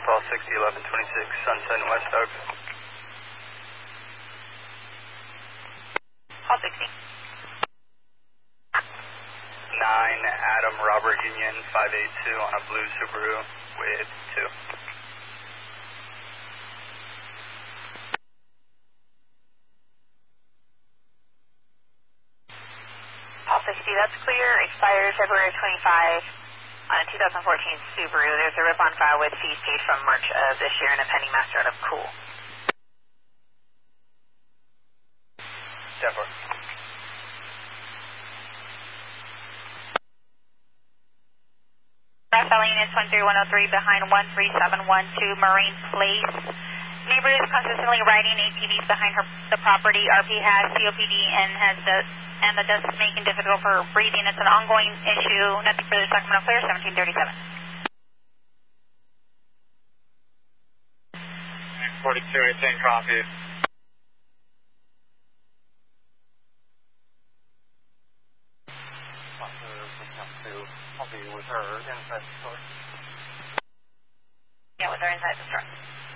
Call 601126, Sunset and West Oak. Call 60. 9 Adam Robert Union 582 on a blue Subaru with 2. Call 60, that's clear. Expired February 25 on a 2014 Subaru. There's a rip on file with fees paid from March of this year and a pending master out of Cool. 10-4. Rafael Units 13103 behind 13712 Marine Place. Neighbor is consistently riding ATVs behind the property. RP has COPD and the dust is making it difficult for breathing. It's an ongoing issue. Nothing further. Sacramento Clear, 1737. 4218 copy. Yeah, with her inside the store.